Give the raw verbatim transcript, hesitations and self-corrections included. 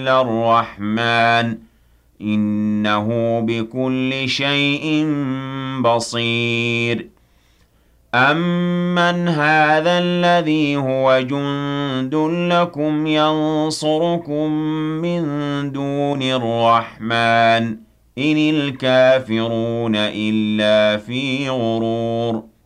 إلا الرحمن إنه بكل شيء بصير أَمَّنْ هَٰذَا الَّذِي هُوَ جُندٌ لَّكُمْ يَنصُرُكُم مِّن دُونِ الرَّحْمَٰنِ ۚ إِنِ الْكَافِرُونَ إِلَّا فِي غُرُورٍ